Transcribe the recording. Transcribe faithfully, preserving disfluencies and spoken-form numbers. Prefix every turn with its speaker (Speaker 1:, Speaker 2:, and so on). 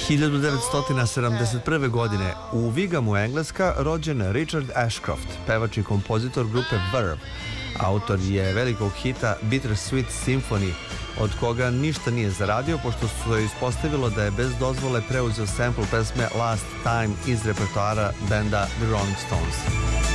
Speaker 1: hiljadu devetsto sedamdeset prve. godine u Wigamu, Engleska, rođen Richard Ashcroft, pevač i kompozitor grupe Verve. Autor je velikog hita Bittersweet Symphony, od koga ništa nije zaradio, pošto se ispostavilo da je bez dozvole preuzeo sample pesme Last Time iz repertoara benda The Rolling Stones.